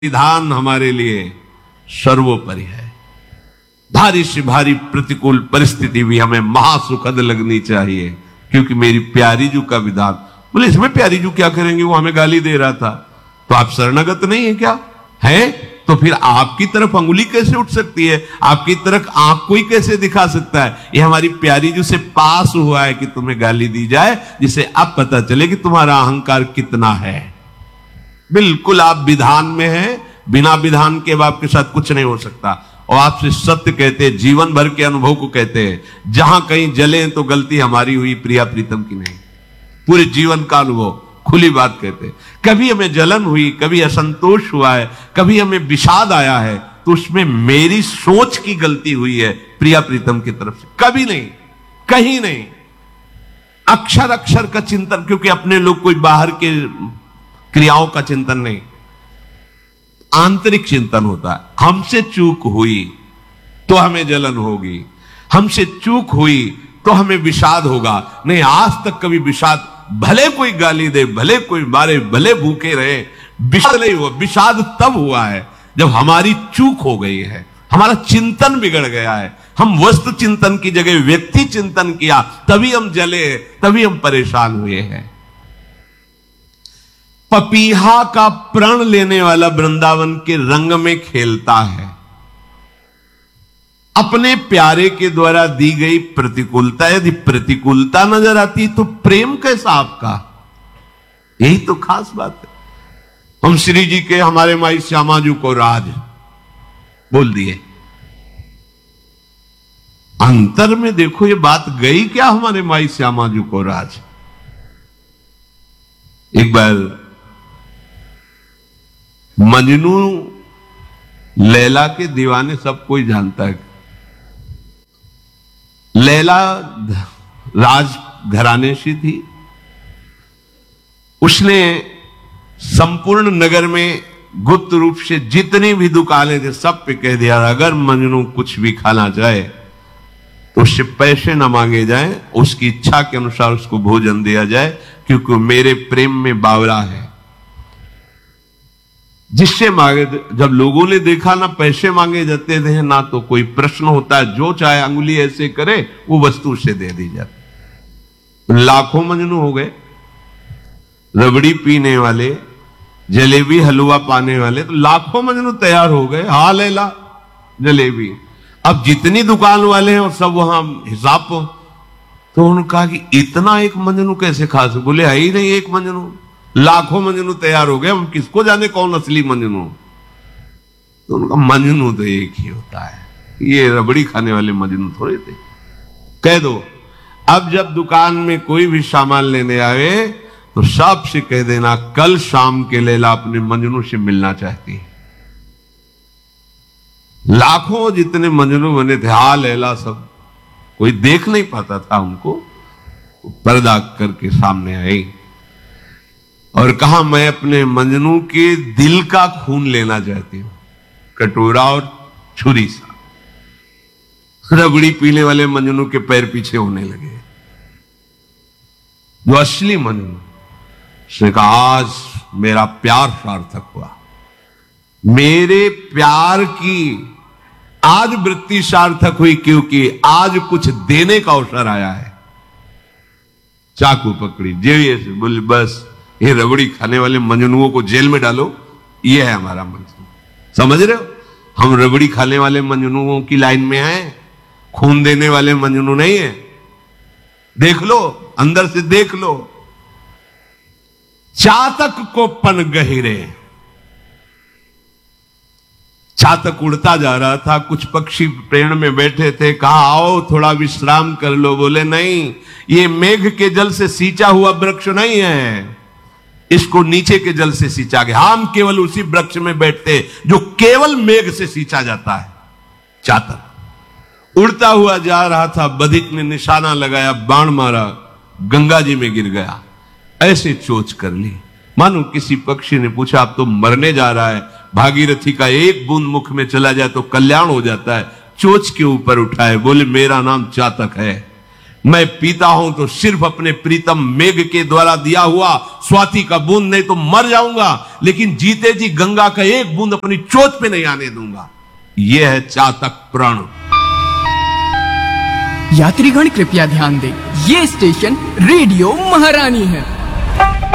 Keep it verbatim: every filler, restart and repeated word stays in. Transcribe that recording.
विधान हमारे लिए सर्वोपरि है। भारी से भारी प्रतिकूल परिस्थिति भी हमें महासुखद लगनी चाहिए, क्योंकि मेरी प्यारी जू का विधान। बोले इसमें प्यारी जू क्या करेंगे, वो हमें गाली दे रहा था, तो आप शरणागत नहीं है क्या है? तो फिर आपकी तरफ अंगुली कैसे उठ सकती है, आपकी तरफ आंख कोई कैसे दिखा सकता है? ये हमारी प्यारी जू से पास हुआ है कि तुम्हें गाली दी जाए, जिससे अब पता चले कि तुम्हारा अहंकार कितना है। बिल्कुल आप विधान में हैं, बिना विधान के अब आपके साथ कुछ नहीं हो सकता। और आपसे सत्य कहते हैं, जीवन भर के अनुभव को कहते हैं, जहां कहीं जले तो गलती हमारी हुई, प्रिया प्रीतम की नहीं। पूरे जीवन का अनुभव खुली बात कहते हैं। कभी हमें जलन हुई, कभी असंतोष हुआ है, कभी हमें विषाद आया है, तो उसमें मेरी सोच की गलती हुई है प्रिया प्रीतम की तरफ से, कभी नहीं, कहीं नहीं। अक्षर अक्षर का चिंतन, क्योंकि अपने लोग कोई बाहर के क्रियाओं का चिंतन नहीं, आंतरिक चिंतन होता है। हमसे चूक हुई तो हमें जलन होगी, हमसे चूक हुई तो हमें विषाद होगा। नहीं, आज तक कभी विषाद, भले कोई गाली दे, भले कोई मारे, भले भूखे रहे, विषाद नहीं हुआ। विषाद तब हुआ है जब हमारी चूक हो गई है, हमारा चिंतन बिगड़ गया है, हम वस्तु चिंतन की जगह व्यक्ति चिंतन किया, तभी हम जले, तभी हम परेशान हुए हैं। पपीहा का प्रण लेने वाला वृंदावन के रंग में खेलता है। अपने प्यारे के द्वारा दी गई प्रतिकूलता, यदि प्रतिकूलता नजर आती तो प्रेम कैसा आपका? यही तो खास बात है। हम श्री जी के, हमारे माई श्यामा जी को राज बोल दिए, अंतर में देखो ये बात गई क्या, हमारे माई श्यामा जी को राज। एक बार मजनू लैला के दीवाने सब कोई जानता है। लैला राज घराने से थी, उसने संपूर्ण नगर में गुप्त रूप से जितनी भी दुकानें थे सब पे कह दिया, अगर मजनू कुछ भी खाना चाहे तो उससे पैसे न मांगे जाएं, उसकी इच्छा के अनुसार उसको भोजन दिया जाए, क्योंकि मेरे प्रेम में बावला है। जिससे मांगे, जब लोगों ने देखा ना पैसे मांगे जाते थे ना तो कोई प्रश्न होता है, जो चाहे अंगुली ऐसे करे वो वस्तु उसे दे दी जाती। लाखों मजनू हो गए, रबड़ी पीने वाले, जलेबी हलवा पाने वाले, तो लाखों मजनू तैयार हो गए। हाँ लैला जलेबी, अब जितनी दुकान वाले हैं और सब वहां हिसाब, तो उन्होंने कहा कि इतना एक मजनू कैसे खा सकते? बोले है ही नहीं एक मजनू, लाखों मजनू तैयार हो गए, हम किसको जाने कौन असली मजनू। तो उनका मजनू तो एक ही होता है, ये रबड़ी खाने वाले मजनू थोड़े थे। कह दो अब जब दुकान में कोई भी सामान लेने आए तो सबसे कह देना, कल शाम के लैला अपने मजनू से मिलना चाहती है। लाखों जितने मजनू बने थे, हा लैला, सब कोई देख नहीं पाता था उनको, पर्दा करके सामने आई और कहा, मैं अपने मजनू के दिल का खून लेना चाहती हूं, कटोरा और छुरी सा। रबड़ी पीने वाले मजनू के पैर पीछे होने लगे। जो असली मजनू, उसने कहा, आज मेरा प्यार सार्थक हुआ, मेरे प्यार की आज वृत्ति सार्थक हुई, क्योंकि आज कुछ देने का अवसर आया है। चाकू पकड़ी, जेल से बोले, बस ये रबड़ी खाने वाले मजनुओं को जेल में डालो, ये है हमारा मजनू। समझ रहे हो, हम रबड़ी खाने वाले मजनुओं की लाइन में हैं, खून देने वाले मजनू नहीं है। देख लो, अंदर से देख लो। चातक को पन गहिरे, चातक उड़ता जा रहा था, कुछ पक्षी पेड़ में बैठे थे, कहा आओ थोड़ा विश्राम कर लो। बोले नहीं, ये मेघ के जल से सींचा हुआ वृक्ष नहीं है, इसको नीचे के जल से सींचा गया। हम केवल उसी वृक्ष में बैठते जो केवल मेघ से सींचा जाता है। चातक उड़ता हुआ जा रहा था, बधिक ने निशाना लगाया, बाण मारा, गंगा जी में गिर गया। ऐसे चोच कर ली, मानो किसी पक्षी ने पूछा, अब तो मरने जा रहा है, भागीरथी का एक बूंद मुख में चला जाए तो कल्याण हो जाता है, चोच के ऊपर उठाए, बोले मेरा नाम चातक है, मैं पीता हूं तो सिर्फ अपने प्रीतम मेघ के द्वारा दिया हुआ स्वाति का बूंद, नहीं तो मर जाऊंगा, लेकिन जीते जी गंगा का एक बूंद अपनी चोट पे नहीं आने दूंगा। यह है चातक प्रण। यात्रीगण कृपया ध्यान दें, ये स्टेशन रेडियो महारानी है।